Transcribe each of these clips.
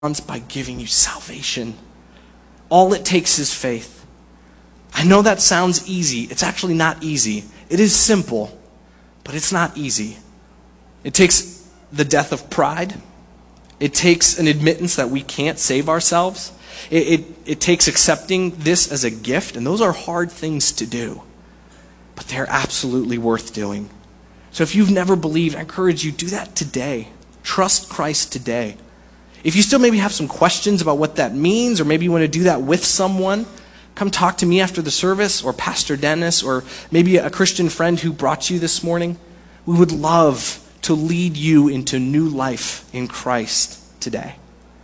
by giving you salvation. All it takes is faith. I know that sounds easy. It's actually not easy. It is simple, but it's not easy. It takes the death of pride. It takes an admittance that we can't save ourselves. It takes accepting this as a gift, and those are hard things to do, but they're absolutely worth doing. So if you've never believed, I encourage you, do that today. Trust Christ today. If you still maybe have some questions about what that means, or maybe you want to do that with someone, come talk to me after the service, or Pastor Dennis, or maybe a Christian friend who brought you this morning. We would love to lead you into new life in Christ today.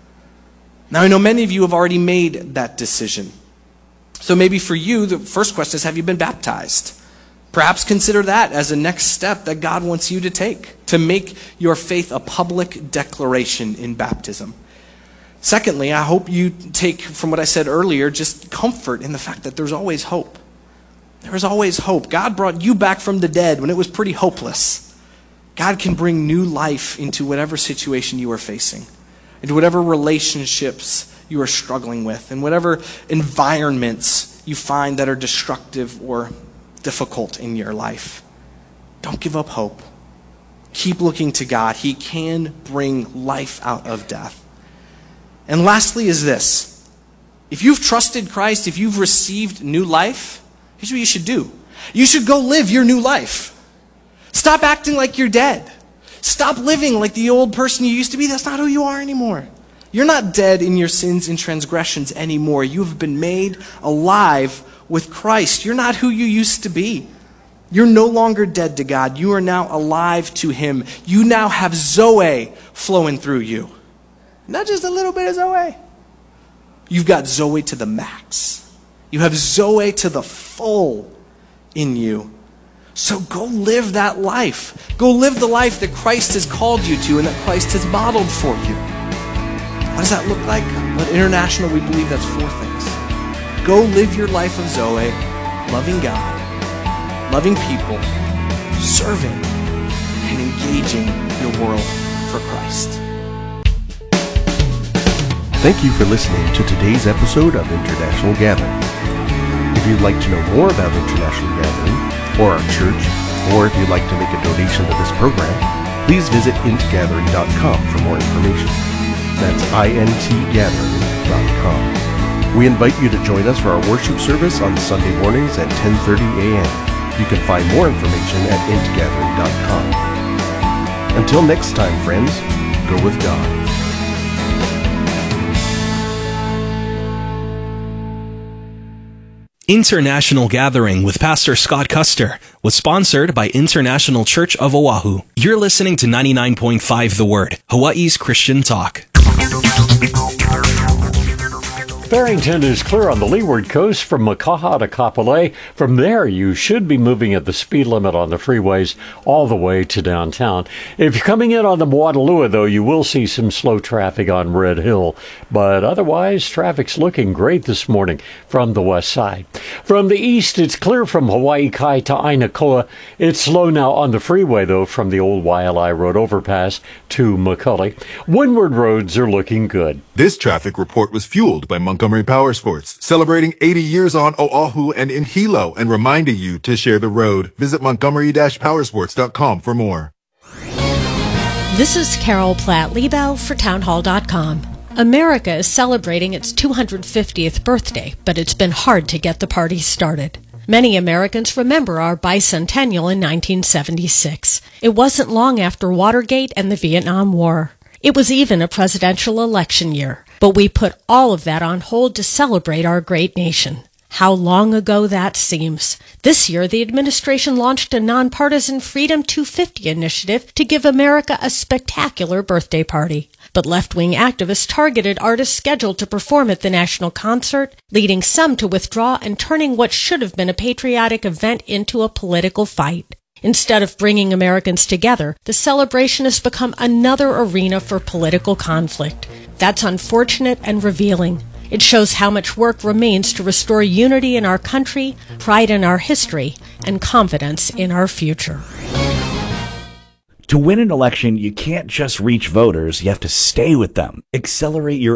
Now, I know many of you have already made that decision. So maybe for you, the first question is, have you been baptized? Perhaps consider that as a next step that God wants you to take, to make your faith a public declaration in baptism. Secondly, I hope you take from what I said earlier just comfort in the fact that there's always hope. There is always hope. God brought you back from the dead when it was pretty hopeless. God can bring new life into whatever situation you are facing, into whatever relationships you are struggling with, and whatever environments you find that are destructive or difficult in your life. Don't give up hope. Keep looking to God. He can bring life out of death. And lastly is this. If you've trusted Christ, if you've received new life, here's what you should do. You should go live your new life. Stop acting like you're dead. Stop living like the old person you used to be. That's not who you are anymore. You're not dead in your sins and transgressions anymore. You have been made alive with Christ. You're not who you used to be. You're no longer dead to God. You are now alive to Him. You now have Zoe flowing through you. Not just a little bit of Zoe. You've got Zoe to the max. You have Zoe to the full in you. So go live that life. Go live the life that Christ has called you to and that Christ has modeled for you. What does that look like? At International, we believe that's 4 things. Go live your life of Zoe, loving God, loving people, serving, and engaging your world for Christ. Thank you for listening to today's episode of International Gathering. If you'd like to know more about International Gathering, or our church, or if you'd like to make a donation to this program, please visit intgathering.com for more information. That's intgathering.com. We invite you to join us for our worship service on Sunday mornings at 10:30 a.m. You can find more information at intgathering.com. Until next time, friends, go with God. International Gathering with Pastor Scott Custer was sponsored by International Church of Oahu. You're listening to 99.5 The Word, Hawaii's Christian talk. Barrington is clear on the leeward coast from Makaha to Kapolei. From there, you should be moving at the speed limit on the freeways all the way to downtown. If you're coming in on the Moanalua, though, you will see some slow traffic on Red Hill. But otherwise, traffic's looking great this morning from the west side. From the east, it's clear from Hawaii Kai to Ainakoa. It's slow now on the freeway, though, from the old Waialae Road overpass to McCully. Windward roads are looking good. This traffic report was fueled by Montgomery Power Sports, celebrating 80 years on Oahu and in Hilo, and reminding you to share the road. Visit montgomery-powersports.com for more. This is Carol Platt-Liebau for townhall.com. America is celebrating its 250th birthday, but it's been hard to get the party started. Many Americans remember our bicentennial in 1976. It wasn't long after Watergate and the Vietnam War. It was even a presidential election year, but we put all of that on hold to celebrate our great nation. How long ago that seems. This year, the administration launched a nonpartisan Freedom 250 initiative to give America a spectacular birthday party. But left-wing activists targeted artists scheduled to perform at the national concert, leading some to withdraw and turning what should have been a patriotic event into a political fight. Instead of bringing Americans together, the celebration has become another arena for political conflict. That's unfortunate and revealing. It shows how much work remains to restore unity in our country, pride in our history, and confidence in our future. To win an election, you can't just reach voters, you have to stay with them. Accelerate your